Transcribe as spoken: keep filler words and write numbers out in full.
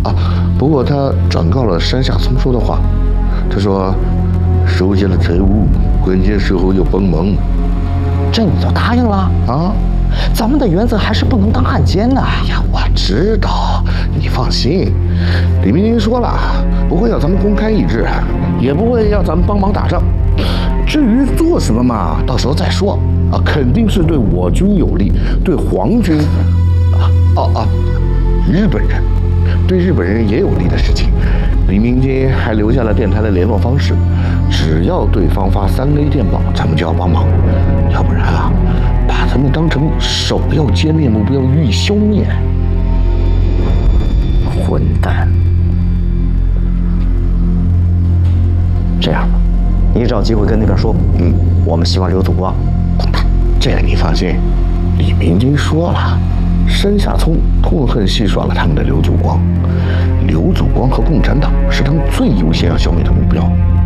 啊，不过他转告了山下聪说的话，他说收下了财物，关键时候要帮忙。 这你都答应了啊？ 咱们的原则还是不能当汉奸呐。 哎呀，我知道，你放心，李明君说了，不会要咱们公开议制，也不会要咱们帮忙打仗。至于做什么嘛，到时候再说。啊，肯定是对我军有利，对皇军，啊哦哦，日本人，对日本人也有利的事情。李明君还留下了电台的联络方式，只要对方发三 A 电报，咱们就要帮忙，要不然啊，把咱们当成首要歼灭目标予以消灭。 混蛋！这样吧，你找机会跟那边说，嗯，我们希望刘祖光。 混蛋！这个你放心，李明君说了，山下聪痛恨戏耍了他们的刘祖光，刘祖光和共产党是他们最优先要消灭的目标。